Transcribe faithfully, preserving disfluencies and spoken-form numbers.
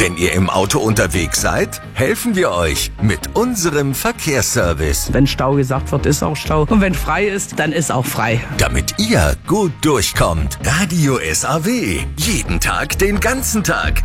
Wenn ihr im Auto unterwegs seid, helfen wir euch mit unserem Verkehrsservice. Wenn Stau gesagt wird, ist auch Stau. Und wenn frei ist, dann ist auch frei. Damit ihr gut durchkommt. Radio S A W. Jeden Tag, den ganzen Tag.